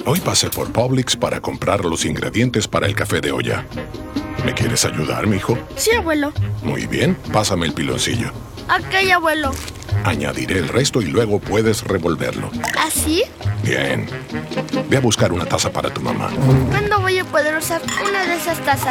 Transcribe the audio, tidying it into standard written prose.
Hoy pasé por Publix para comprar los ingredientes para el café de olla. ¿Me quieres ayudar, mijo? Sí, abuelo. Muy bien, pásame el piloncillo. Ok, abuelo. Añadiré el resto y luego puedes revolverlo. ¿Así? Bien. Ve a buscar una taza para tu mamá. ¿Cuándo voy a poder usar una de esas tazas?